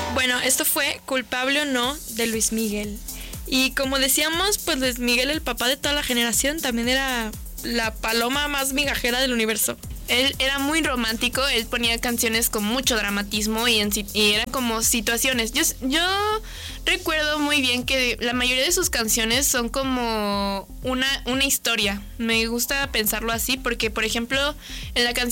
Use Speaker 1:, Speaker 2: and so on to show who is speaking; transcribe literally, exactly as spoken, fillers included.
Speaker 1: Bueno, esto fue Culpable o No de Luis Miguel. Y como decíamos, pues Luis Miguel, el papá de toda la generación, también era la paloma más migajera del universo.
Speaker 2: Él era muy romántico, él ponía canciones con mucho dramatismo y, en, y eran como situaciones. Yo, yo recuerdo muy bien que la mayoría de sus canciones son como una, una historia. Me gusta pensarlo así porque, por ejemplo, en la canción